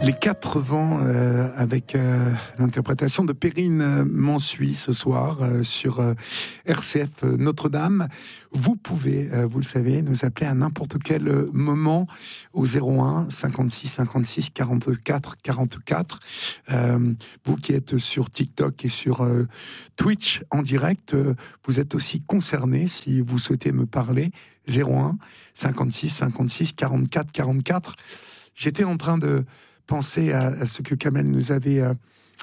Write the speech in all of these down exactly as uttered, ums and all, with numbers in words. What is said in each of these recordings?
Les quatre vents euh, avec euh, l'interprétation de Perrine Mansuy ce soir euh, sur euh, R C F Notre-Dame. Vous pouvez, euh, vous le savez, nous appeler à n'importe quel moment au zéro un cinquante-six cinquante-six quarante-quatre quarante-quatre. Euh, vous qui êtes sur TikTok et sur euh, Twitch en direct, euh, vous êtes aussi concerné si vous souhaitez me parler. zéro un cinquante-six cinquante-six quarante-quatre quarante-quatre. J'étais en train de penser à, à ce que Kamel nous avait euh,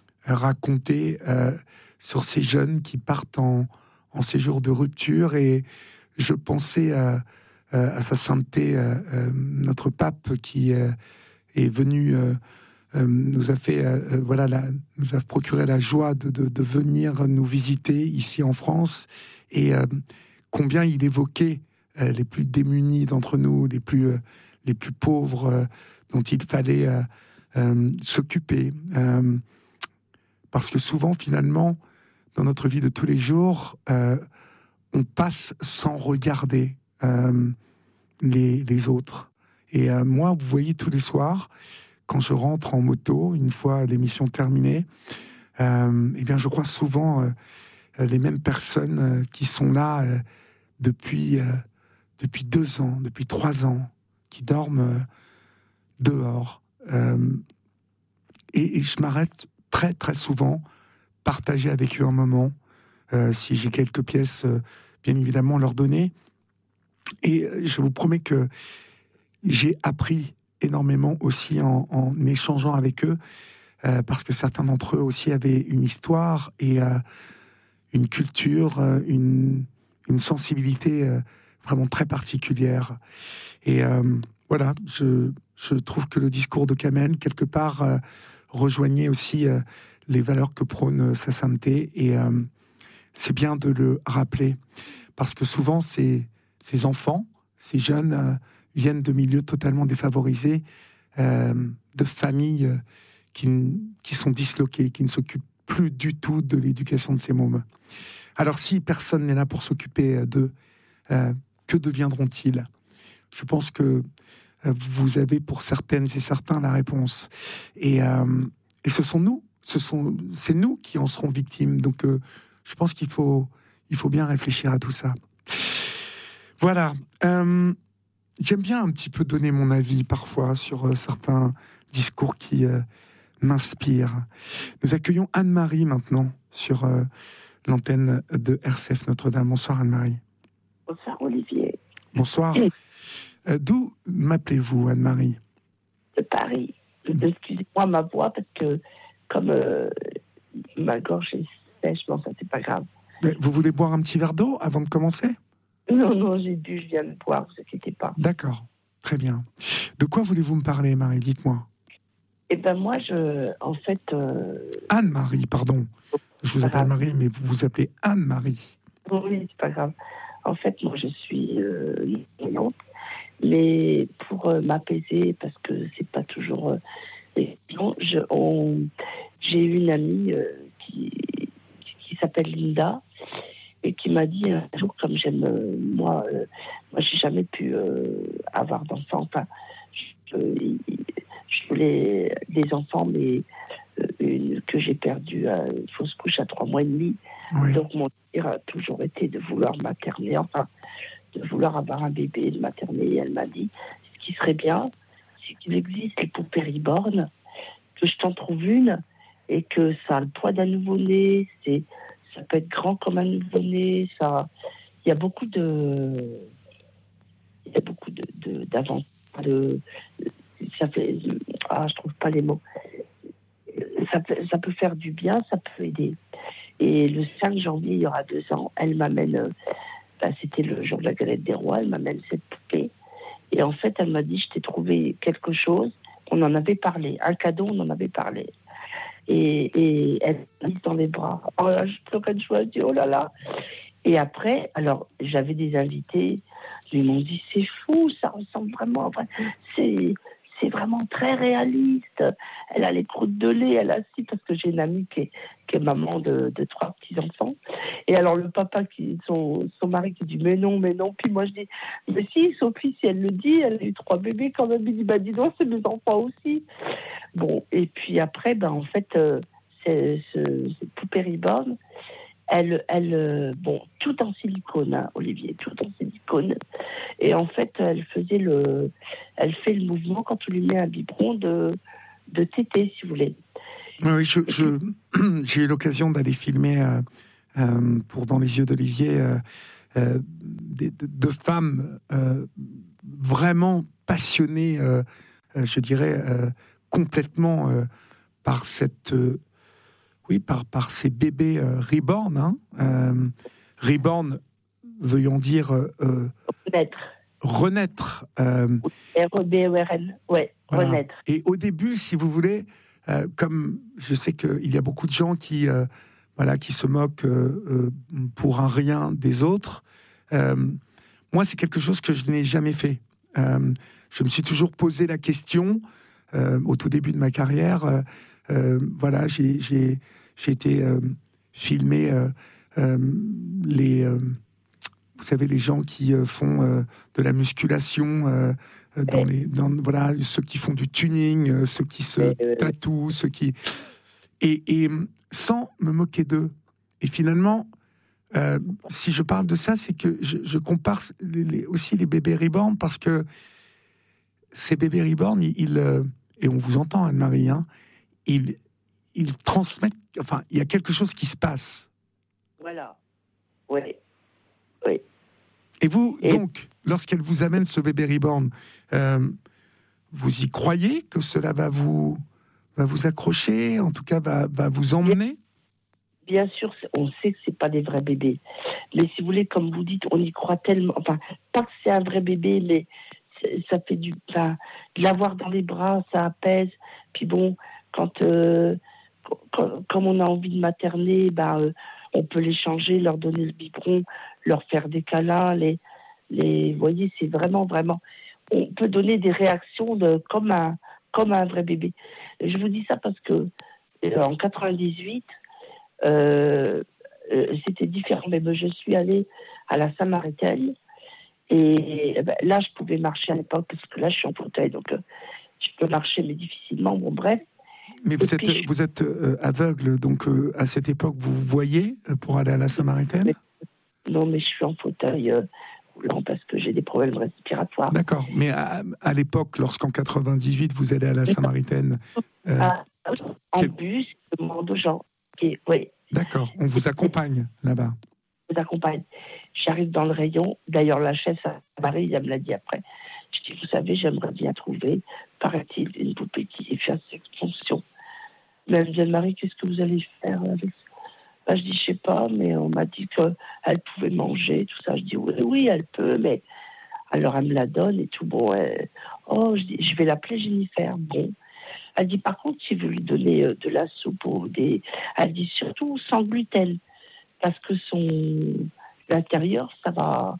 raconté euh, sur ces jeunes qui partent en, en séjour de rupture, et je pensais à, à sa sainteté, euh, euh, notre pape qui euh, est venu, euh, euh, nous a fait, euh, voilà, la, nous a procuré la joie de, de, de venir nous visiter ici en France, et euh, combien il évoquait euh, les plus démunis d'entre nous, les plus, euh, les plus pauvres, euh, dont il fallait euh, Euh, s'occuper, euh, parce que souvent finalement dans notre vie de tous les jours euh, on passe sans regarder euh, les, les autres, et euh, moi vous voyez tous les soirs quand je rentre en moto une fois l'émission terminée, euh, et bien je crois souvent euh, les mêmes personnes euh, qui sont là euh, depuis, euh, depuis deux ans, depuis trois ans, qui dorment euh, dehors. Euh, et, et je m'arrête très très souvent, partager avec eux un moment, euh, si j'ai quelques pièces, euh, bien évidemment leur donner. Et je vous promets que j'ai appris énormément aussi en, en échangeant avec eux, euh, parce que certains d'entre eux aussi avaient une histoire et euh, une culture, euh, une, une sensibilité euh, vraiment très particulière. Et euh, voilà, je, je trouve que le discours de Kamel, quelque part, euh, rejoignait aussi euh, les valeurs que prône sa sainteté, et euh, c'est bien de le rappeler, parce que souvent ces, ces enfants, ces jeunes euh, viennent de milieux totalement défavorisés, euh, de familles euh, qui, qui sont disloquées, qui ne s'occupent plus du tout de l'éducation de ces mômes. Alors si personne n'est là pour s'occuper d'eux, euh, que deviendront-ils ? Je pense que vous avez pour certaines et certains la réponse. Et, euh, et ce sont nous, ce sont, c'est nous qui en serons victimes. Donc euh, je pense qu'il faut, il faut bien réfléchir à tout ça. Voilà. Euh, j'aime bien un petit peu donner mon avis parfois sur euh, certains discours qui euh, m'inspirent. Nous accueillons Anne-Marie maintenant sur euh, l'antenne de R C F Notre-Dame. Bonsoir Anne-Marie. Bonsoir Olivier. Bonsoir. Euh, d'où m'appelez-vous, Anne-Marie ? De Paris. Excusez-moi ma voix, parce que comme euh, ma gorge est sèche, bon, ça c'est pas grave. Mais vous voulez boire un petit verre d'eau avant de commencer ? Non, non, j'ai bu, je viens de boire, vous inquiétez pas. D'accord, très bien. De quoi voulez-vous me parler, Marie ? Dites-moi. Eh ben moi, je, en fait... Euh... Anne-Marie, pardon. Je vous appelle Marie, mais vous vous appelez Anne-Marie. Oui, c'est pas grave. En fait, moi, je suis euh, non. Mais pour euh, m'apaiser, parce que c'est pas toujours... Euh, non, je, on, j'ai une amie euh, qui, qui s'appelle Linda, et qui m'a dit un jour, comme j'aime... Euh, moi, euh, moi, j'ai jamais pu euh, avoir d'enfants. Enfin, je, je voulais des enfants, mais euh, une, que j'ai perdu à une fausse couche à trois mois et demi. Oui. Donc, mon désir a toujours été de vouloir materner, enfin... de vouloir avoir un bébé, de materner. Et elle m'a dit, ce qui serait bien, c'est qu'il existe les poupées Reborn, que je t'en trouve une, et que ça a le poids d'un nouveau-né, c'est, ça peut être grand comme un nouveau-né, ça, il y a beaucoup de, il y a beaucoup de, de d'avant, de, ça fait, ah, je trouve pas les mots, ça peut, ça peut faire du bien, ça peut aider. Et le cinq janvier, il y aura deux ans, elle m'amène... Ben, c'était le jour de la galette des rois, elle m'amène cette poupée. Et en fait, elle m'a dit, je t'ai trouvé quelque chose, on en avait parlé, un cadeau, on en avait parlé. Et, et elle m'a dit dans les bras, oh là, je pleurais de joie, je dis, oh là là. Et après, alors, j'avais des invités, ils m'ont dit, c'est fou, ça ressemble vraiment, enfin, c'est... c'est vraiment très réaliste. Elle a les croûtes de lait, elle a si, parce que j'ai une amie qui est, qui est maman de, de trois petits-enfants. Et alors le papa, qui, son, son mari qui dit, mais non, mais non. Puis moi je dis, mais si, Sophie, si elle le dit, elle a eu trois bébés quand même. Il dit, bah dis donc, c'est mes enfants aussi. Bon, et puis après, ben, en fait, euh, c'est, ce, cette poupée Reborn, elle, elle euh, bon, tout en silicone, hein, Olivier, tout en silicone. Et en fait, elle faisait le, elle fait le mouvement quand on lui met un biberon de, de tété, si vous voulez. Oui, je, je, j'ai eu l'occasion d'aller filmer euh, euh, pour Dans les yeux d'Olivier euh, euh, des, de, de femmes euh, vraiment passionnées, euh, euh, je dirais, euh, complètement euh, par cette, euh, oui, par, par ces bébés euh, reborn. Hein, euh, reborn, veuillons dire euh, Renaître. Renaître. Euh, R E B O R N, ouais, voilà. renaître. Et au début, si vous voulez, euh, comme je sais qu'il y a beaucoup de gens qui, euh, voilà, qui se moquent euh, euh, pour un rien des autres, euh, moi, c'est quelque chose que je n'ai jamais fait. Euh, je me suis toujours posé la question, euh, au tout début de ma carrière, euh, euh, voilà, j'ai, j'ai, j'ai été euh, filmé euh, euh, les... Euh, vous savez, les gens qui euh, font euh, de la musculation, euh, dans les, dans, voilà, ceux qui font du tuning, euh, ceux qui se euh, tatouent, ceux qui... Et, et sans me moquer d'eux. Et finalement, euh, si je parle de ça, c'est que je, je compare les, les, aussi les bébés reborn, parce que ces bébés reborn, ils, ils, euh, et on vous entend, Anne-Marie, hein, ils, ils transmettent... Enfin, il y a quelque chose qui se passe. Voilà. Oui. Oui. Et vous, Et... donc, lorsqu'elle vous amène ce bébé reborn, euh, vous y croyez que cela va vous, va vous accrocher, en tout cas va, va vous emmener? Bien sûr, on sait que c'est pas des vrais bébés. Mais si vous voulez, comme vous dites, on y croit tellement. Enfin, pas que c'est un vrai bébé, mais ça fait du... Enfin, l'avoir dans les bras, ça apaise. Puis bon, quand... Euh, quand comme on a envie de materner, ben... Euh, on peut les changer, leur donner le biberon, leur faire des câlins. Les, les, vous voyez, c'est vraiment, vraiment... On peut donner des réactions de, comme, un, comme un vrai bébé. Et je vous dis ça parce que euh, en quatre-vingt-dix-huit, euh, euh, c'était différent. Mais ben, je suis allée à la Samaritaine et, et ben, là, je pouvais marcher à l'époque parce que là, je suis en fauteuil, donc euh, je peux marcher, mais difficilement. Bon, bref. Mais vous êtes, puis, vous êtes euh, aveugle, donc euh, à cette époque, vous voyez euh, pour aller à la Samaritaine? mais, Non, mais je suis en fauteuil euh, roulant parce que j'ai des problèmes respiratoires. D'accord, mais à, à l'époque, lorsqu'en quatre-vingt-dixhuit, vous allez à la Samaritaine... Euh, ah, en quel... bus, je demande aux gens. Et, oui. D'accord, on vous accompagne là-bas. On vous accompagne. J'arrive dans le rayon. D'ailleurs, la chef, Marie, elle me l'a dit après. Je dis, vous savez, j'aimerais bien trouver, paraît-il, une poupée qui fait cette fonction. Mais elle me dit, Marie, qu'est-ce que vous allez faire avec ça? Ben, je dis, je sais pas, mais on m'a dit qu'elle pouvait manger, tout ça. Je dis, oui, oui, elle peut, mais... Alors, elle me la donne et tout. Bon, elle... oh, je dis, je vais l'appeler Jennifer. Bon. Elle dit, par contre, si vous lui donnez euh, de la soupe ou des... Elle dit, surtout sans gluten, parce que son... l'intérieur, ça va...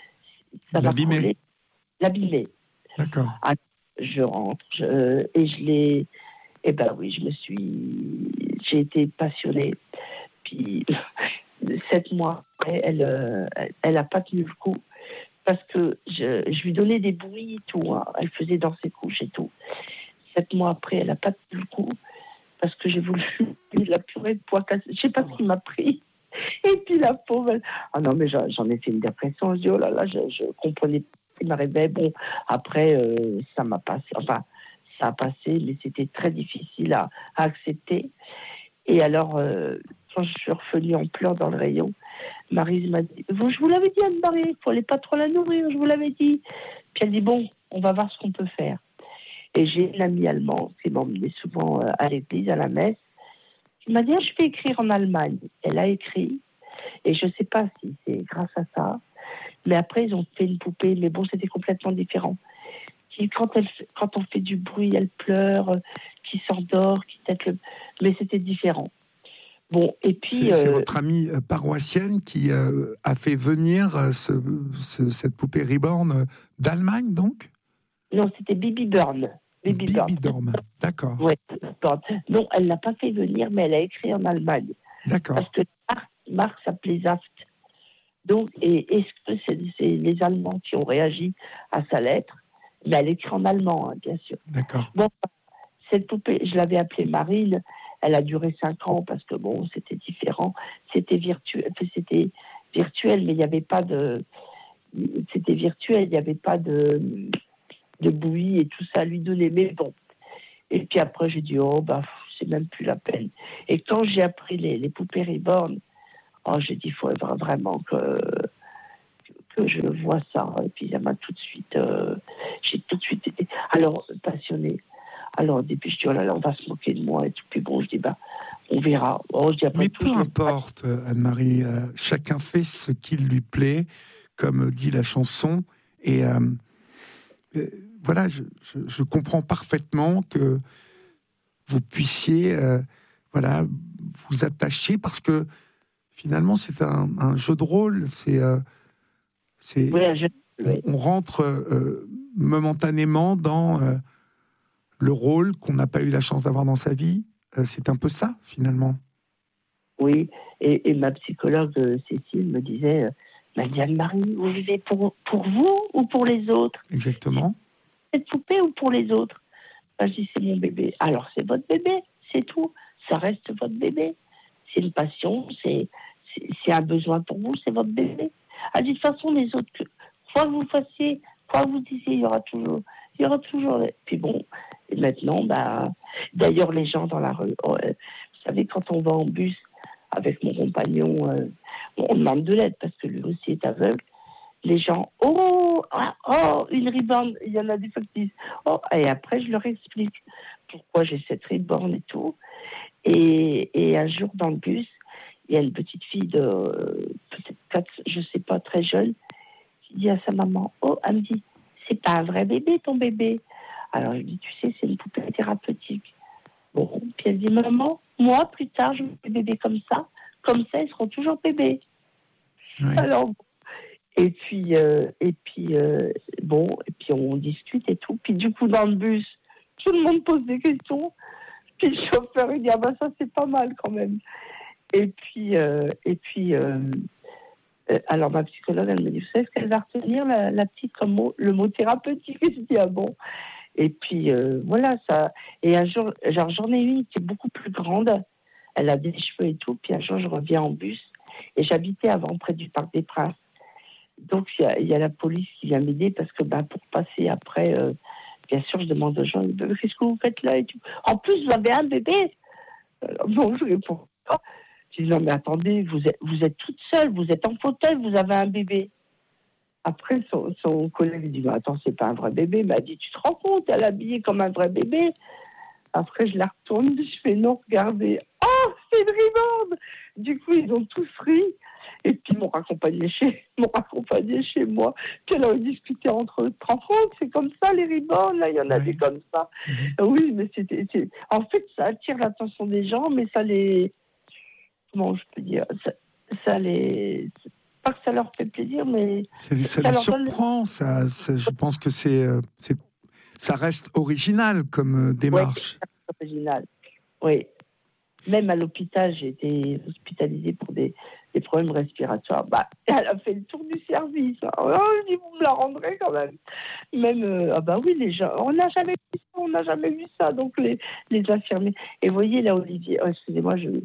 Ça l'abîmer. va couler. L'abîmer. D'accord. Ah, je rentre je... et je l'ai... Eh ben oui, je me suis... J'ai été passionnée. Puis, sept mois après, elle euh, elle n'a pas tenu le coup. Parce que je, je lui donnais des bouillies et tout. Hein. Elle faisait dans ses couches et tout. Sept mois après, elle n'a pas tenu le coup. Parce que j'ai voulu de la purée de pois cassés. Je ne sais pas ce qui m'a pris. Et puis la pauvre... Elle... Ah non, mais j'en, j'en ai fait une dépression. Je dis, oh là là, je, je comprenais pas ce qui m'arrivait. Bon, après, euh, ça m'a passé. Enfin, ça a passé, mais c'était très difficile à, à accepter. Et alors, euh, quand je suis revenue en pleurs dans le rayon, Maryse m'a dit, vous, je vous l'avais dit, Anne-Marie, il ne fallait pas trop la nourrir, je vous l'avais dit. Puis elle dit, bon, on va voir ce qu'on peut faire. Et j'ai une amie allemande qui m'emmenait souvent à l'église, à la messe, qui m'a dit, ah, je vais écrire en Allemagne. Elle a écrit, et je ne sais pas si c'est grâce à ça, mais après, ils ont fait une poupée, mais bon, c'était complètement différent. Qui, quand, elle, quand on fait du bruit, elle pleure, qui s'endort, qui tête le... Mais c'était différent. Bon, et puis... C'est, c'est euh... votre amie paroissienne qui euh, a fait venir ce, ce, cette poupée Reborn d'Allemagne, donc? Non, c'était Bibi Burn. Bibi, Bibi Burn, d'accord. Oui, non, elle ne l'a pas fait venir, mais elle a écrit en Allemagne. D'accord. Parce que Marc, Marc s'appelait Saft. Donc, et est-ce que c'est, c'est les Allemands qui ont réagi à sa lettre? Mais elle écrit en allemand, hein, bien sûr. D'accord. Bon, cette poupée, je l'avais appelée Marine. Elle a duré cinq ans parce que bon, c'était différent. C'était virtuel, c'était virtuel, mais il n'y avait pas de. C'était virtuel, il n'y avait pas de, de bouillie et tout ça à lui donner. Mais bon. Et puis après, j'ai dit, oh, bah, c'est même plus la peine. Et quand j'ai appris les, les poupées Reborn, oh, j'ai dit, il faut vraiment que, que je vois ça. Et puis, ça m'a tout de suite. Euh, j'ai tout de suite été. Alors, passionnée. Alors, au début, je dis, oh là là, on va se moquer de moi et tout. Puis bon, je dis, bah, on verra. Oh, je dis, après Mais tout, peu je importe, Anne-Marie, euh, chacun fait ce qui lui plaît, comme dit la chanson. Et euh, euh, voilà, je, je, je comprends parfaitement que vous puissiez euh, voilà, vous attacher, parce que finalement, c'est un, un jeu de rôle. C'est, euh, c'est, Oui, je... oui. on, on rentre euh, momentanément dans euh, le rôle qu'on n'a pas eu la chance d'avoir dans sa vie. Euh, c'est un peu ça, finalement. Oui, et, et ma psychologue euh, Cécile me disait, euh, Anne-Marie, vous vivez pour, pour vous ou pour les autres? Exactement. Cette poupée ou pour les autres? Ben, je dis, c'est mon bébé. Alors, c'est votre bébé, c'est tout. Ça reste votre bébé. C'est une passion, c'est, c'est, c'est un besoin pour vous, c'est votre bébé. Ah, de toute façon, les autres, que, quoi que vous fassiez, quoi que vous disiez, il y aura toujours. Il y aura toujours. Puis bon, et maintenant, bah, d'ailleurs, les gens dans la rue, oh, euh, vous savez, quand on va en bus avec mon compagnon, euh, on demande de l'aide parce que lui aussi est aveugle. Les gens, oh, ah, oh, une riborne, il y en a des fois qui disent, oh, et après je leur explique pourquoi j'ai cette riborne et tout. Et, et un jour dans le bus, il y a une petite fille de peut-être quatre, je sais pas, très jeune, qui dit à sa maman, oh, elle me dit, c'est pas un vrai bébé ton bébé. Alors je dis, tu sais, c'est une poupée thérapeutique. Bon, puis elle dit, maman, moi plus tard, je veux des bébés comme ça, comme ça, ils seront toujours bébés. Oui. Alors, et puis, euh, et puis euh, bon, et puis on discute et tout. Puis du coup, dans le bus, tout le monde pose des questions. Puis le chauffeur, il dit, ah ben ça, c'est pas mal quand même. Et puis, euh, et puis euh, euh, alors ma psychologue, elle me dit, vous savez ce qu'elle va retenir, la, la petite, comme mot, le mot thérapeutique? Et je dis, ah bon. Et puis, euh, voilà, ça. Et un jour, genre, j'en ai une qui est beaucoup plus grande. Elle a des cheveux et tout. Puis un jour, je reviens en bus. Et j'habitais avant, près du Parc des Princes. Donc, il y, y a la police qui vient m'aider parce que ben, pour passer après, euh, bien sûr, je demande aux gens, qu'est-ce que vous faites là et tout. En plus, vous avez un bébé. Alors, bon, je réponds pas. Je dis, non, mais attendez, vous êtes, vous êtes toute seule, vous êtes en fauteuil, vous avez un bébé. Après, son, son collègue dit, bah, attends, c'est pas un vrai bébé. Il m'a dit, tu te rends compte, elle est habillée comme un vrai bébé. Après, je la retourne, je fais, non, regardez. Oh, c'est une riborne. Du coup, ils ont tous ri. Et puis, ils m'ont raccompagné chez, m'ont raccompagné chez moi. Puis, elle a discuté entre eux. Tu te rends compte, c'est comme ça, les ribornes, là, il y en a Oui. des comme ça. Mmh. Oui, mais c'était, c'est... En fait, ça attire l'attention des gens, mais ça les... Comment je peux dire ça, ça les... Pas que ça leur fait plaisir, mais... C'est, ça, ça les leur surprend, donne... ça, ça, je pense que c'est, euh, c'est, ça reste original comme euh, démarche. Oui, c'est original. Oui. Même à l'hôpital, j'ai été hospitalisée pour des, des problèmes respiratoires. Bah, elle a fait le tour du service. Hein. Oh, je dis, vous me la rendrez quand même. Même, euh, ah bah oui, les gens, on n'a jamais vu ça, on n'a jamais vu ça. Donc, les, les infirmiers. Et vous voyez, là, Olivier, oh, excusez-moi, je,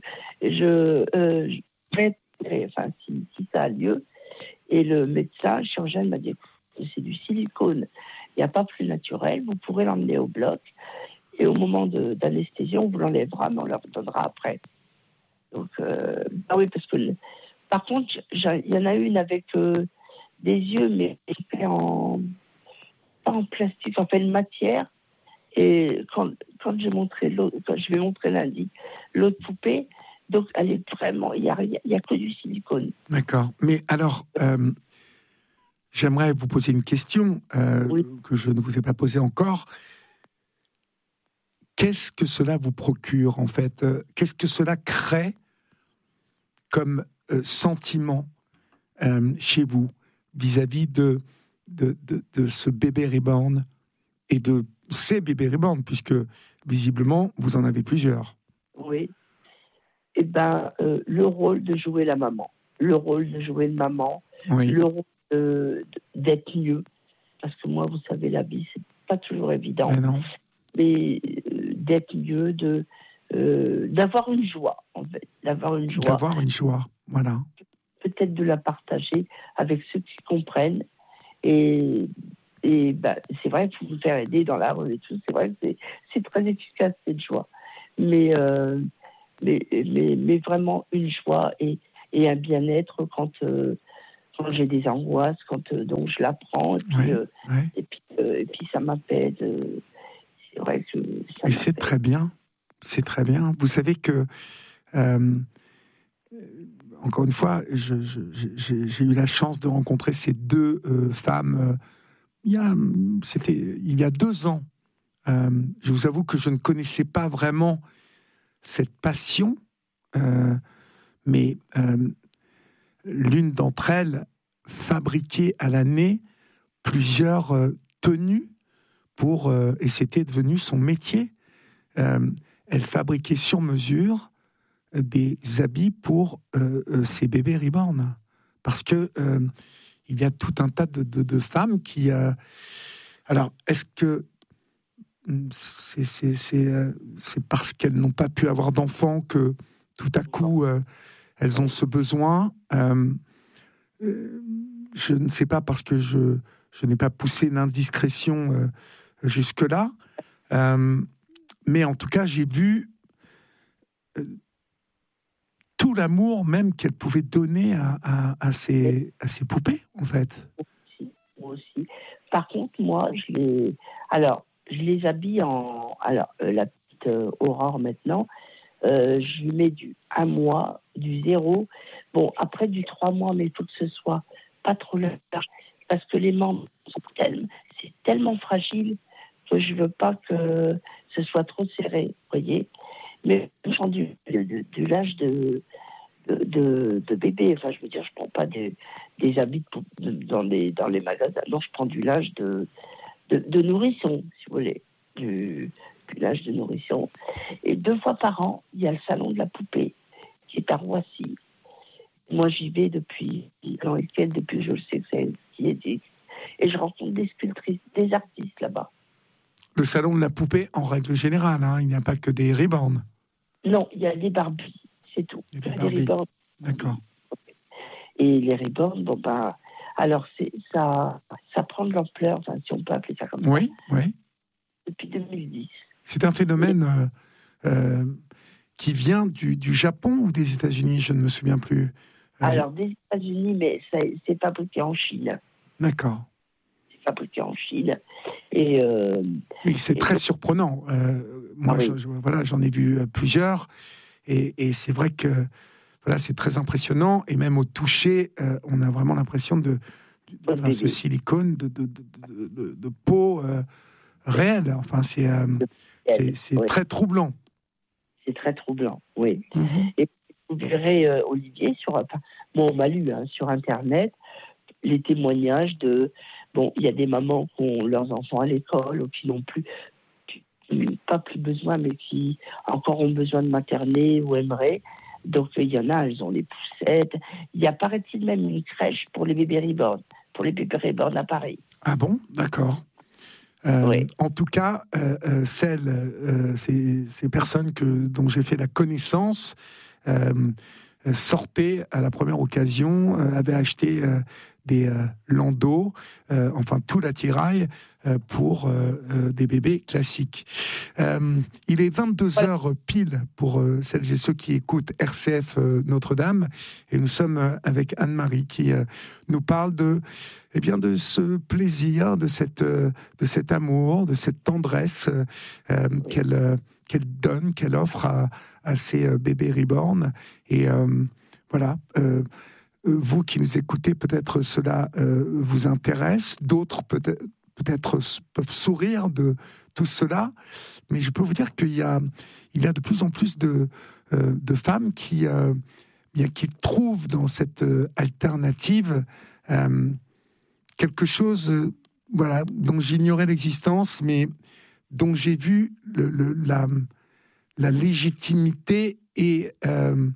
je, euh, je vais, enfin, si, si ça a lieu. Et le médecin, le chirurgien, m'a dit, c'est du silicone. Il n'y a pas plus naturel, vous pourrez l'emmener au bloc. Et au moment de, d'anesthésie, on vous l'enlèvera, mais on leur donnera après. Donc, euh, ah oui, parce que, le, par contre, il y en a une avec euh, des yeux, mais en, pas en plastique, en fait, une matière. Et quand, quand, j'ai montré l'autre, quand je vais montrer lundi l'autre poupée, donc elle est vraiment, il n'y a, y a que du silicone. D'accord. Mais alors, euh, j'aimerais vous poser une question euh, Oui. que je ne vous ai pas posée encore. Qu'est-ce que cela vous procure, en fait? Qu'est-ce que cela crée comme euh, sentiment euh, chez vous vis-à-vis de, de, de, de ce bébé reborn et de ces bébés reborn, puisque visiblement, vous en avez plusieurs? Oui. Eh bien, euh, le rôle de jouer la maman, le rôle de jouer de maman, Oui. le rôle euh, d'être mieux. Parce que moi, vous savez, la vie, c'est pas toujours évident. Mais non. Mais euh, d'être mieux, de, euh, d'avoir une joie, en fait. D'avoir une joie. D'avoir une joie, voilà. Peut-être de la partager avec ceux qui comprennent. Et, et bah, c'est vrai qu'il faut vous faire aider dans la rue et tout. C'est vrai que c'est, c'est très efficace, cette joie. Mais, euh, mais, mais, mais vraiment une joie et, et un bien-être quand, euh, quand j'ai des angoisses, quand euh, donc je la prends. Et puis, ouais, euh, ouais. et puis, euh, et puis ça m'apaise. Euh, c'est vrai que ça et m'apaise. c'est très bien. C'est très bien. Vous savez que... Euh, encore une fois, je, je, j'ai, j'ai eu la chance de rencontrer ces deux euh, femmes euh, il, y a, c'était, il y a deux ans. Euh, je vous avoue que je ne connaissais pas vraiment cette passion, euh, mais euh, l'une d'entre elles fabriquait à l'année plusieurs euh, tenues pour, euh, et c'était devenu son métier. Euh, elle fabriquait sur mesure des habits pour euh, euh, ces bébés reborn, parce que euh, il y a tout un tas de, de, de femmes qui. Euh... Alors, est-ce que c'est, c'est, c'est, euh, c'est parce qu'elles n'ont pas pu avoir d'enfants que tout à coup euh, elles ont ce besoin? euh, euh, Je ne sais pas, parce que je, je n'ai pas poussé l'indiscrétion euh, jusque-là. Euh, mais en tout cas, j'ai vu euh, tout l'amour même qu'elle pouvait donner à, à, à, ces, à ces poupées, en fait. Moi aussi, moi aussi. Par contre, moi, je les... Alors, je les habille en... Alors, euh, la petite euh, Aurore, maintenant, euh, je lui mets du un mois, du zéro. Bon, après, du trois mois, mais il faut que ce soit pas trop large, parce que les membres sont tellement... C'est tellement fragile que je veux pas que ce soit trop serré, vous voyez. Mais je prends du, de, de, de l'âge de... De, de, de bébé, enfin je veux dire, je prends pas des, des habits de, de, dans, les, dans les magasins, non, je prends du linge de, de, de nourrisson, si vous voulez, du, du linge de nourrisson. Et deux fois par an, il y a le salon de la poupée, qui est à Roissy. Moi, j'y vais depuis, dans lesquels, depuis je le sais que c'est qui existe. Et je rencontre des sculptrices, des artistes là-bas. Le salon de la poupée, en règle générale, hein, il n'y a pas que des reborn. Non, il y a des Barbies. C'est tout. Il y a des Barbie. Barbies. D'accord. Et les reborn, bon bah, alors c'est ça, ça prend de l'ampleur, enfin, si on peut appeler ça comme ça. Oui, oui. Depuis deux mille dix. C'est un phénomène euh, euh, qui vient du, du Japon ou des États-Unis, je ne me souviens plus. Euh, alors des États-Unis, mais ça, c'est fabriqué en Chine. D'accord. C'est fabriqué en Chine. Et, euh, et c'est et très donc... surprenant. Euh, moi, ah oui. je, je, voilà, j'en ai vu plusieurs. Et, et c'est vrai que voilà, c'est très impressionnant. Et même au toucher, euh, on a vraiment l'impression de, de enfin, ce silicone de, de, de, de, de, de peau euh, réelle. Enfin, c'est, euh, c'est, c'est oui. très troublant. C'est très troublant, oui. Mm-hmm. Et vous verrez, euh, Olivier, sur, enfin, bon, on m'a lu hein, sur Internet les témoignages de... Bon, il y a des mamans qui ont leurs enfants à l'école ou qui n'ont plus... pas plus besoin, mais qui encore ont besoin de materner ou aimeraient. Donc, il y en a, elles ont les poussettes. Il y a, paraît-il, même une crèche pour les bébés reborn, pour les bébés reborn à Paris. Ah bon? D'accord. Euh, oui. En tout cas, euh, euh, celles, euh, ces, ces personnes que, dont j'ai fait la connaissance euh, sortaient à la première occasion, euh, avaient acheté euh, des euh, landaux, euh, enfin tout l'attirail euh, pour euh, euh, des bébés classiques. Euh, il est vingt-deux heures pile pour euh, celles et ceux qui écoutent R C F euh, Notre-Dame, et nous sommes euh, avec Anne-Marie qui euh, nous parle de, eh bien, de ce plaisir, de, cette, euh, de cet amour, de cette tendresse euh, qu'elle, euh, qu'elle donne, qu'elle offre à, à ces euh, bébés reborn. Et euh, voilà. Euh, Vous qui nous écoutez, peut-être cela euh, vous intéresse. D'autres peut-être, peut-être peuvent sourire de tout cela. Mais je peux vous dire qu'il y a, il y a de plus en plus de, euh, de femmes qui, euh, bien, qui trouvent dans cette euh, alternative euh, quelque chose euh, voilà, dont j'ignorais l'existence, mais dont j'ai vu le, le, la, la légitimité et... Euh,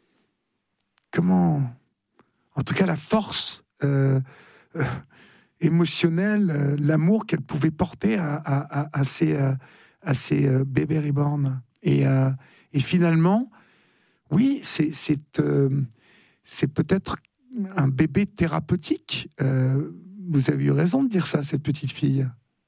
comment... En tout cas, la force euh, euh, émotionnelle, euh, l'amour qu'elle pouvait porter à, à, à, à, ces, euh, à ces euh, bébés reborn. Et, euh, et finalement, oui, c'est, c'est, euh, c'est peut-être un bébé thérapeutique. Euh, vous avez eu raison de dire ça, cette petite fille.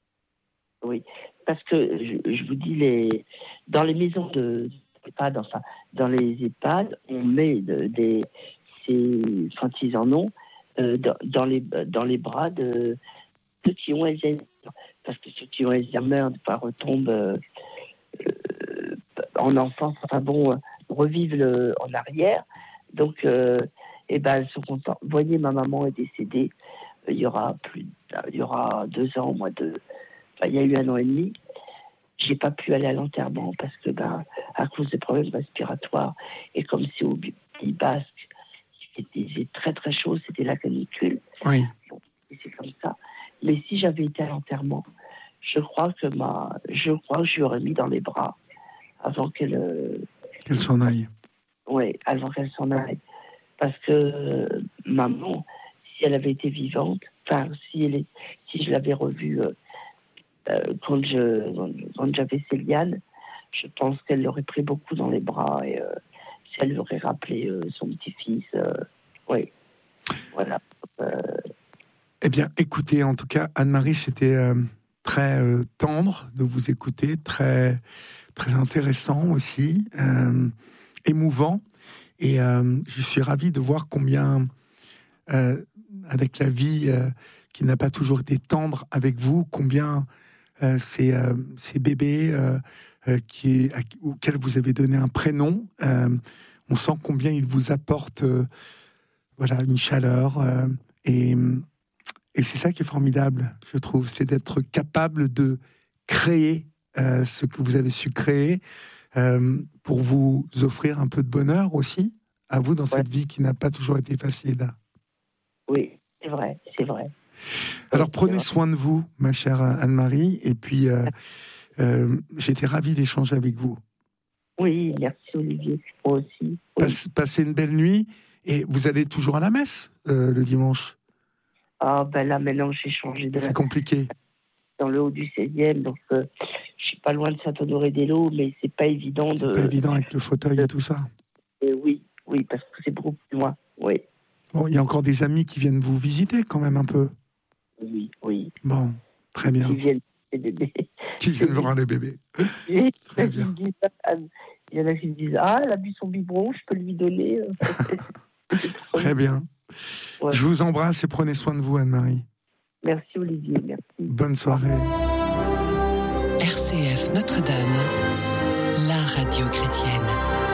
Oui, parce que je, je vous dis, les, dans les maisons de EHPAD, enfin, dans les EHPAD, on met de, des, ces, quand ils en ont, euh, dans, dans, les, dans les bras de ceux qui ont Alzheimer. Parce que ceux qui ont Alzheimer, pas retombent euh, euh, en enfance, enfin bon, euh, revivent le, en arrière. Donc, euh, eh ben, elles sont contentes. Vous voyez, ma maman est décédée, euh, il y aura plus, il y aura deux ans, moi, deux. Enfin, il y a eu un an et demi. J'ai pas pu aller à l'enterrement parce que, ben, à cause des problèmes respiratoires et comme c'est au Pays Basque, c'était très très chaud, c'était la canicule. Oui. Donc, c'est comme ça. Mais si j'avais été à l'enterrement, je crois que ma, je crois que je lui aurais mis dans les bras avant qu'elle, euh, qu'elle s'en aille. Oui, avant qu'elle s'en aille, parce que euh, maman, si elle avait été vivante, enfin si elle est, si je l'avais revue. Euh, Euh, quand, je, quand j'avais Céliane, je pense qu'elle l'aurait pris beaucoup dans les bras et euh, si elle lui aurait rappelé euh, son petit-fils. Euh, oui, voilà. Euh... Eh bien, écoutez, en tout cas, Anne-Marie, c'était euh, très euh, tendre de vous écouter, très, très intéressant aussi, euh, émouvant. Et euh, je suis ravi de voir combien, euh, avec la vie euh, qui n'a pas toujours été tendre avec vous, combien Euh, ces, euh, ces bébés euh, euh, qui, à, auxquels vous avez donné un prénom, euh, on sent combien ils vous apportent euh, voilà, une chaleur. Euh, et, et c'est ça qui est formidable, je trouve, c'est d'être capable de créer euh, ce que vous avez su créer euh, pour vous offrir un peu de bonheur aussi, à vous, dans cette ouais. vie qui n'a pas toujours été facile. Oui, c'est vrai, c'est vrai. Alors prenez soin de vous, ma chère Anne-Marie, et puis euh, euh, j'étais ravi d'échanger avec vous. Oui, merci Olivier, moi aussi. Oui. Passe, passez une belle nuit, et vous allez toujours à la messe euh, le dimanche? Ah ben là maintenant j'ai changé de... C'est compliqué. Dans le haut du seizième, donc euh, je suis pas loin de Saint-Honoré-des-Laux, mais c'est pas évident c'est de... pas évident avec le fauteuil et tout ça. Et oui, oui, parce que c'est beaucoup plus loin, oui. Bon, il y a encore des amis qui viennent vous visiter quand même un peu. Oui, oui. Bon, très bien. Qui viennent les bébés. Qui viennent voir les bébés. Et très bien. Il y en a qui me disent, ah, elle a bu son biberon, je peux lui donner. Très bien. Ouais. Je vous embrasse et prenez soin de vous, Anne-Marie. Merci Olivier, merci. Bonne soirée. R C F Notre-Dame, la radio chrétienne.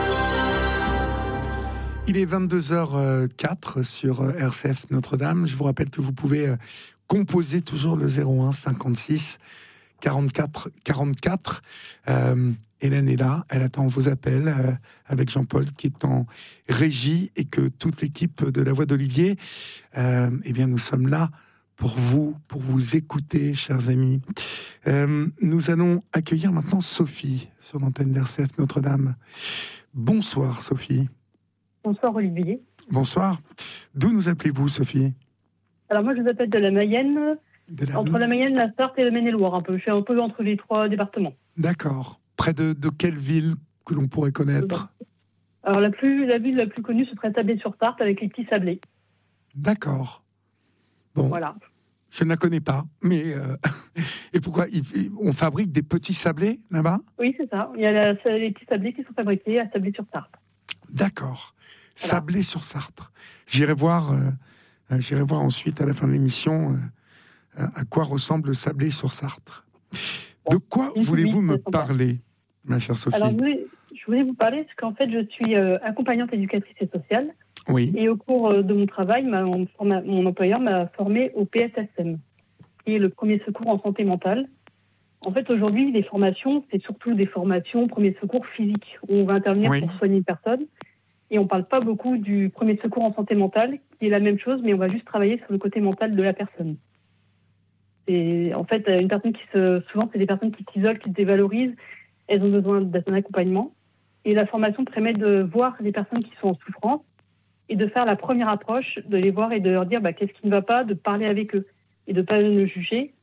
Il est vingt-deux heures quatre sur R C F Notre-Dame. Je vous rappelle que vous pouvez composer toujours le zéro un cinquante-six quarante-quatre quarante-quatre. Euh, Hélène est là, elle attend vos appels euh, avec Jean-Paul qui est en régie et que toute l'équipe de La Voix d'Olivier, euh, eh bien nous sommes là pour vous, pour vous écouter, chers amis. Euh, nous allons accueillir maintenant Sophie sur l'antenne d'R C F Notre-Dame. Bonsoir Sophie. Bonsoir Olivier. Bonsoir. D'où nous appelez-vous Sophie? Alors moi je vous appelle de la Mayenne, de la... entre la Mayenne, la Sarthe et le Maine-et-Loire un peu. Je suis un peu entre les trois départements. D'accord. Près de, de quelle ville que l'on pourrait connaître? Alors la, plus, la ville la plus connue ce serait Sablé-sur-Sarthe avec les petits sablés. D'accord. Bon. Voilà. Je ne la connais pas, mais euh... et pourquoi on fabrique des petits sablés là-bas? Oui, c'est ça. Il y a la, les petits sablés qui sont fabriqués à Sablé-sur-Sarthe. D'accord. Voilà. Sablé-sur-Sarthe. J'irai voir, euh, j'irai voir ensuite à la fin de l'émission euh, à quoi ressemble le Sablé-sur-Sarthe. De quoi Une voulez-vous me parler, ma chère Sophie? Alors, je voulais, je voulais vous parler parce qu'en fait, je suis euh, accompagnante éducatrice et sociale. Oui. Et au cours de mon travail, ma, mon, mon employeur m'a formée au P S S M, qui est le premier secours en santé mentale. En fait, aujourd'hui, les formations, c'est surtout des formations premier secours physique, où on va intervenir oui. pour soigner une personne. Et on ne parle pas beaucoup du premier secours en santé mentale, qui est la même chose, mais on va juste travailler sur le côté mental de la personne. Et en fait, une personne qui se, souvent, c'est des personnes qui s'isolent, qui se dévalorisent. Elles ont besoin d'un accompagnement. Et la formation permet de voir les personnes qui sont en souffrance et de faire la première approche, de les voir et de leur dire bah, qu'est-ce qui ne va pas, de parler avec eux et de ne pas le juger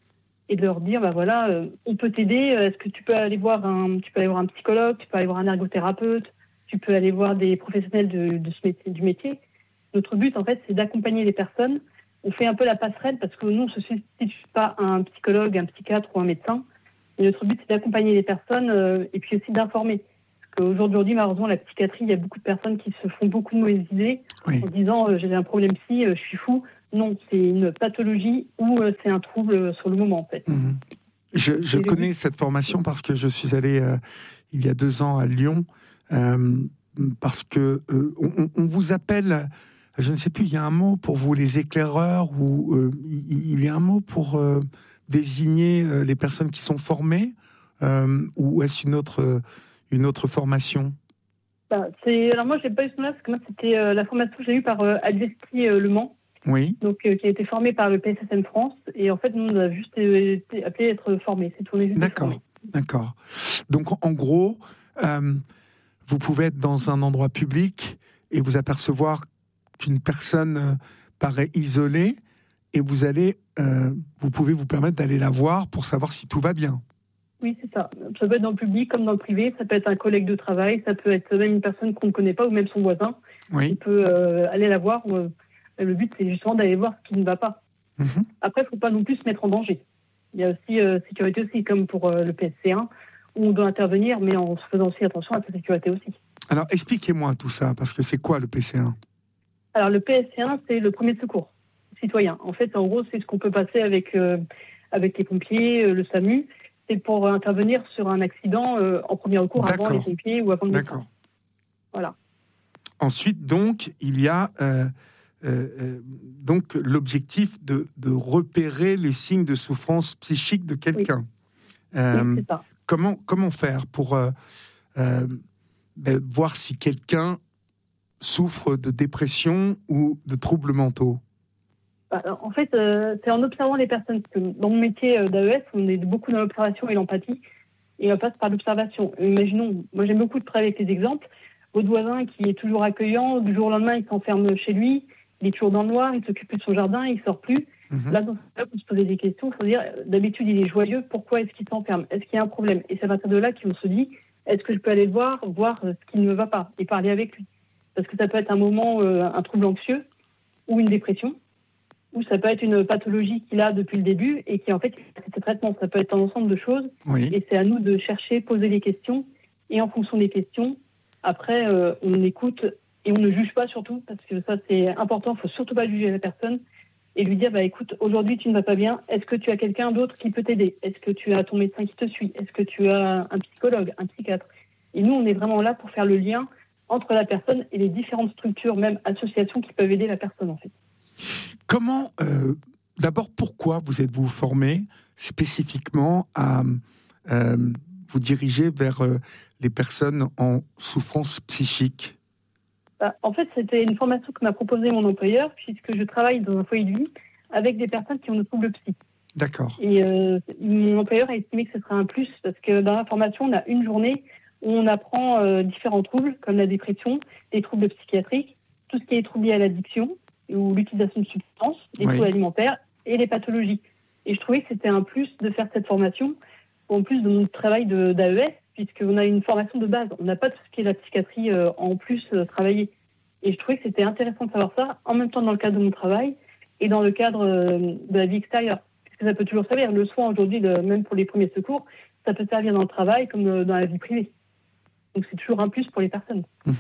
et de leur dire, bah voilà, euh, on peut t'aider. Est-ce que tu peux aller voir un, tu peux aller voir un psychologue, tu peux aller voir un ergothérapeute, tu peux aller voir des professionnels de, de ce métier, du métier. Notre but, en fait, c'est d'accompagner les personnes. On fait un peu la passerelle parce que nous, on ne se substitue pas à un psychologue, un psychiatre ou un médecin. Et notre but, c'est d'accompagner les personnes euh, et puis aussi d'informer. Parce qu'aujourd'hui, malheureusement, la psychiatrie, il y a beaucoup de personnes qui se font beaucoup de mauvaises idées oui. en disant euh, j'ai un problème psy, euh, je suis fou. Non, c'est une pathologie ou euh, c'est un trouble euh, sur le moment, en fait. Mmh. Je, je connais cette formation parce que je suis allé euh, il y a deux ans à Lyon, euh, parce que euh, on, on vous appelle, je ne sais plus, il y a un mot pour vous, les éclaireurs, ou euh, il, il y a un mot pour euh, désigner euh, les personnes qui sont formées, euh, ou est-ce une autre, une autre formation? Bah, c'est, alors moi, je n'ai pas eu ce nom-là, parce que moi, c'était euh, la formation que j'ai eue par euh, Alvesti euh, Le Mans. Oui. Donc, euh, qui a été formé par le P S S M France. Et en fait, nous, on a juste été appelés à être formés. C'est tout, on est juste D'accord, formés. D'accord. Donc, en gros, euh, vous pouvez être dans un endroit public et vous apercevoir qu'une personne euh, paraît isolée et vous allez, euh, vous pouvez vous permettre d'aller la voir pour savoir si tout va bien. Oui, c'est ça. Ça peut être dans le public comme dans le privé. Ça peut être un collègue de travail. Ça peut être même une personne qu'on ne connaît pas ou même son voisin. Oui. On peut euh, aller la voir. Euh, Le but, c'est justement d'aller voir ce qui ne va pas. Mmh. Après, il ne faut pas non plus se mettre en danger. Il y a aussi euh, sécurité aussi, comme pour euh, le P S C un, où on doit intervenir, mais en se faisant aussi attention à sa sécurité aussi. Alors, expliquez-moi tout ça, parce que c'est quoi le P C un? Alors, le P S C un, c'est le premier secours citoyen. En fait, en gros, c'est ce qu'on peut passer avec, euh, avec les pompiers, euh, le SAMU. C'est pour euh, intervenir sur un accident euh, en premier recours D'accord. avant les pompiers ou avant le médecin. Voilà. Ensuite, donc, il y a... Euh... Euh, euh, donc l'objectif de, de repérer les signes de souffrance psychique de quelqu'un. Oui. Euh, oui, c'est ça. Comment, comment faire pour euh, euh, ben, voir si quelqu'un souffre de dépression ou de troubles mentaux? Alors, en fait, euh, c'est en observant les personnes. Parce que dans mon métier d'A E S, on est beaucoup dans l'observation et l'empathie, et on passe par l'observation. Imaginons, moi j'aime beaucoup de travailler avec les exemples. Votre voisin qui est toujours accueillant, du jour au lendemain, il s'enferme chez lui. Il est toujours dans le noir, il ne s'occupe plus de son jardin, il ne sort plus. Mmh. Là, dans ce cas, pour se poser des questions, il faut dire, d'habitude, il est joyeux, pourquoi est-ce qu'il s'enferme? Est-ce qu'il y a un problème? Et c'est à partir de là qu'on se dit, est-ce que je peux aller le voir, voir ce qui ne me va pas, et parler avec lui? Parce que ça peut être un moment, euh, un trouble anxieux, ou une dépression, ou ça peut être une pathologie qu'il a depuis le début, et qui, en fait, c'est ses traitements. Ça peut être un ensemble de choses, oui. Et c'est à nous de chercher, poser les questions, et en fonction des questions, après, euh, on écoute. Et on ne juge pas surtout, parce que ça c'est important, il ne faut surtout pas juger la personne et lui dire, bah, écoute, aujourd'hui tu ne vas pas bien, est-ce que tu as quelqu'un d'autre qui peut t'aider? Est-ce que tu as ton médecin qui te suit? Est-ce que tu as un psychologue, un psychiatre? Et nous, on est vraiment là pour faire le lien entre la personne et les différentes structures, même associations qui peuvent aider la personne en fait. Comment, euh, d'abord, pourquoi vous êtes-vous formé spécifiquement à euh, vous diriger vers euh, les personnes en souffrance psychique? Bah, en fait, c'était une formation que m'a proposée mon employeur, puisque je travaille dans un foyer de vie avec des personnes qui ont des troubles psy. D'accord. Et euh, mon employeur a estimé que ce serait un plus, parce que dans la formation, on a une journée où on apprend euh, différents troubles, comme la dépression, les troubles psychiatriques, tout ce qui est troubles liés à l'addiction, ou l'utilisation de substances, les oui. troubles alimentaires et les pathologies. Et je trouvais que c'était un plus de faire cette formation, en plus de mon travail de, d'A E S, puisqu'on a une formation de base. On n'a pas tout ce qui est la psychiatrie euh, en plus euh, travaillée. Et je trouvais que c'était intéressant de savoir ça, en même temps dans le cadre de mon travail et dans le cadre euh, de la vie extérieure. Puisque ça peut toujours servir. Le soin aujourd'hui, le, même pour les premiers secours, ça peut servir dans le travail comme euh, dans la vie privée. Donc c'est toujours un plus pour les personnes. Mmh.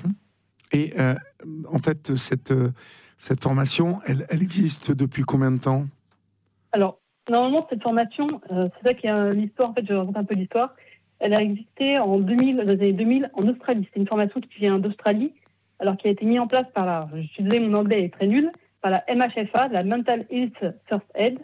Et euh, en fait, cette, euh, cette formation, elle, elle existe depuis combien de temps? Alors, normalement, cette formation, euh, c'est ça qui est l'histoire, en fait, je raconte un peu l'histoire. Elle a existé en deux mille, dans les années deux mille en Australie. C'est une formation qui vient d'Australie, alors qui a été mise en place par la, je suis désolée, mon anglais est très nul, par la M H F A, la Mental Health First Aid.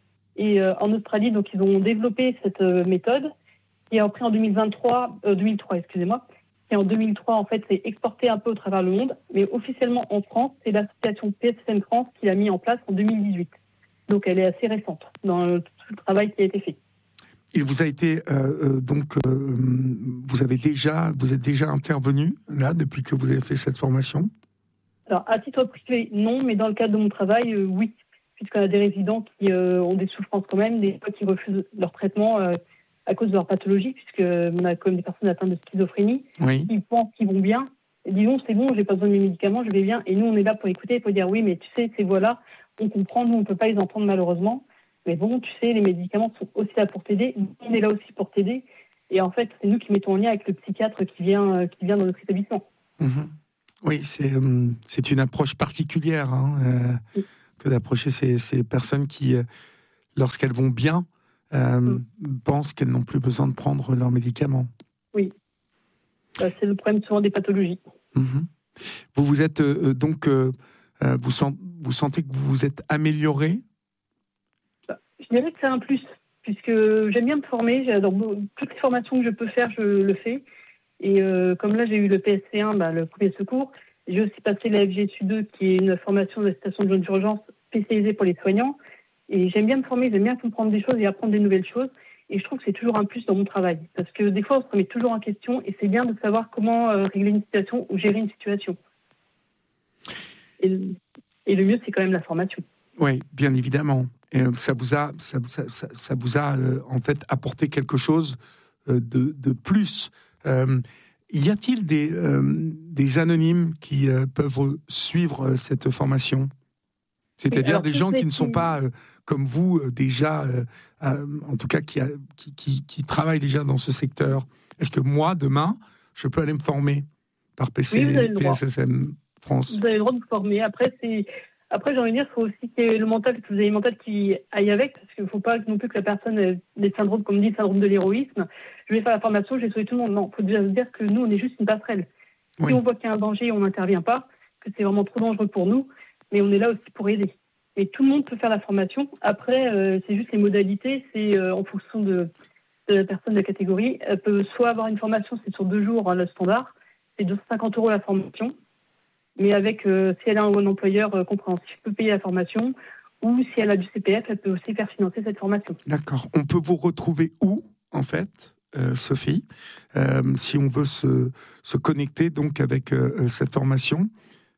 Et euh, en Australie, donc ils ont développé cette euh, méthode qui est après en deux mille vingt-trois, euh, deux mille trois, excusez-moi, qui en deux mille trois en fait s'est exportée un peu au travers le monde, mais officiellement en France, c'est l'association P S S M France qui l'a mis en place en deux mille dix-huit. Donc elle est assez récente dans le, tout le travail qui a été fait. Il vous a été euh, donc euh, vous avez déjà vous êtes déjà intervenu là depuis que vous avez fait cette formation? Alors à titre privé non, mais dans le cadre de mon travail euh, oui, puisqu'on a des résidents qui euh, ont des souffrances quand même, des fois qui refusent leur traitement euh, à cause de leur pathologie, puisqu'on a quand même des personnes atteintes de schizophrénie, Oui. qui pensent qu'ils vont bien, et disent non, c'est bon, j'ai pas besoin de mes médicaments, je vais bien. Et nous, on est là pour écouter et pour dire oui, mais tu sais, ces voix-là, on comprend, nous, on peut pas les entendre malheureusement. Mais bon, tu sais, les médicaments sont aussi là pour t'aider, nous, on est là aussi pour t'aider. Et en fait, c'est nous qui mettons en lien avec le psychiatre qui vient, euh, qui vient dans notre établissement. Mmh. Oui, c'est, euh, c'est une approche particulière hein, euh, oui. que d'approcher ces, ces personnes qui, euh, lorsqu'elles vont bien, euh, mmh. pensent qu'elles n'ont plus besoin de prendre leurs médicaments. Oui, euh, c'est le problème souvent des pathologies. Mmh. Vous vous êtes euh, donc, euh, vous, sent, vous sentez que vous vous êtes amélioré ? Je dirais que c'est un plus, puisque j'aime bien me former. J'adore toutes les formations que je peux faire, je le fais. Et euh, comme là, j'ai eu le P S C un, bah, le premier secours. J'ai aussi passé la F G S U deux, qui est une formation d'assistance de d'urgence spécialisée pour les soignants. Et j'aime bien me former, j'aime bien comprendre des choses et apprendre des nouvelles choses. Et je trouve que c'est toujours un plus dans mon travail. Parce que des fois, on se remet toujours en question et c'est bien de savoir comment euh, régler une situation ou gérer une situation. Et, et le mieux, c'est quand même la formation. Oui, bien évidemment. Et ça vous a, ça, ça, ça, ça vous a euh, en fait apporté quelque chose euh, de, de plus. Euh, y a-t-il des, euh, des anonymes qui euh, peuvent suivre euh, cette formation ? C'est-à-dire alors, des gens qui ne sont pas euh, comme vous euh, déjà, euh, euh, en tout cas qui, a, qui, qui, qui travaillent déjà dans ce secteur. Est-ce que moi, demain, je peux aller me former par P C, oui, P S S M France ? Vous avez le droit de vous former. Après, c'est... Après, j'ai envie de dire, il faut aussi qu'il y ait le mental, que vous ayez le mental qui aille avec, parce qu'il ne faut pas non plus que la personne ait des syndromes, comme dit, syndrome de l'héroïsme. Je vais faire la formation, je vais sauver tout le monde. Non, il faut déjà se dire que nous, on est juste une passerelle. Oui. Si on voit qu'il y a un danger, on n'intervient pas, que c'est vraiment trop dangereux pour nous, mais on est là aussi pour aider. Et tout le monde peut faire la formation. Après, euh, c'est juste les modalités, c'est euh, en fonction de, de la personne de la catégorie. Elle peut soit avoir une formation, c'est sur deux jours, hein, le standard, c'est deux cent cinquante euros la formation. Mais avec, euh, si elle a un, un employeur euh, compréhensif, peut payer la formation, ou si elle a du C P F, elle peut aussi faire financer cette formation. D'accord. On peut vous retrouver où, en fait, euh, Sophie, euh, si on veut se, se connecter donc avec euh, cette formation ?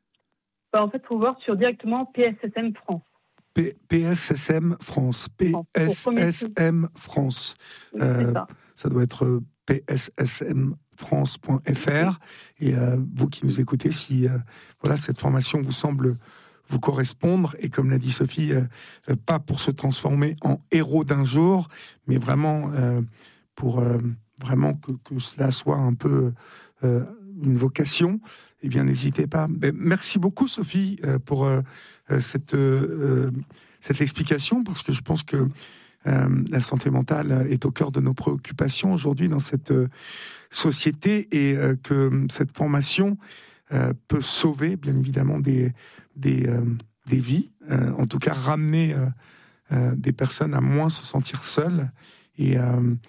Bah, en fait, il faut voir sur directement P S S M France. P- PSSM France. P S S M France. Oui, euh, ça. ça doit être P S S M France point F R. Et euh, vous qui nous écoutez, si euh, voilà, cette formation vous semble vous correspondre, et comme l'a dit Sophie, euh, pas pour se transformer en héros d'un jour, mais vraiment euh, pour euh, vraiment que, que cela soit un peu euh, une vocation, eh bien n'hésitez pas. Mais merci beaucoup Sophie euh, pour euh, cette, euh, cette explication, parce que je pense que Euh, la santé mentale est au cœur de nos préoccupations aujourd'hui dans cette euh, société, et euh, que cette formation euh, peut sauver bien évidemment des, des, euh, des vies, euh, en tout cas ramener euh, euh, des personnes à moins se sentir seules. Et euh,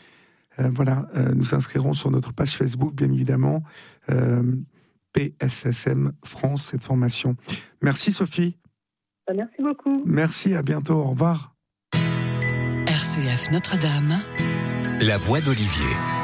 euh, voilà, euh, nous inscrirons sur notre page Facebook bien évidemment euh, P S S M France, cette formation. Merci Sophie. Merci beaucoup. Merci, à bientôt, au revoir. R C F Notre-Dame, la voix d'Olivier.